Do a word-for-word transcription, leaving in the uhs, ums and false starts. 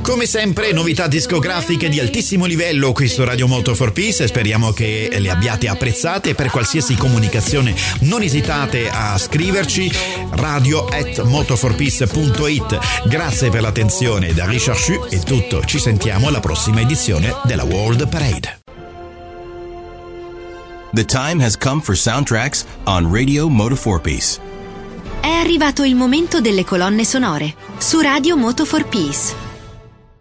Come sempre, novità discografiche di altissimo livello qui su Radio Moto for Peace. Speriamo che le abbiate apprezzate. Per qualsiasi comunicazione non esitate a scriverci, radio at motoforpeace punto it. Grazie per l'attenzione. Da Richard Chu è tutto. Ci sentiamo alla prossima edizione della World Parade. The time has come for soundtracks on Radio Moto for Peace. È arrivato il momento delle colonne sonore su Radio Moto for Peace.